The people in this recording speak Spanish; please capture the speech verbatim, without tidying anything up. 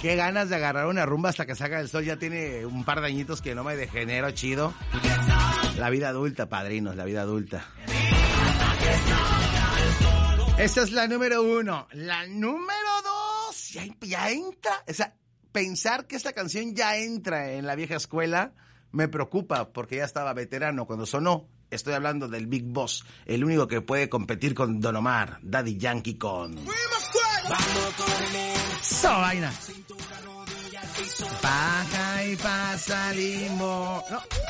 Qué ganas de agarrar una rumba hasta que salga el sol. Ya tiene un par de añitos que no me degenero chido. La vida adulta, padrinos, la vida adulta. Esa es la número uno. La número dos, ya, ya entra. O sea, pensar que esta canción ya entra en la vieja escuela me preocupa porque ya estaba veterano cuando sonó. Estoy hablando del Big Boss, el único que puede competir con Don Omar, Daddy Yankee con... ¡So vaina! Baja y pasa limbo. No.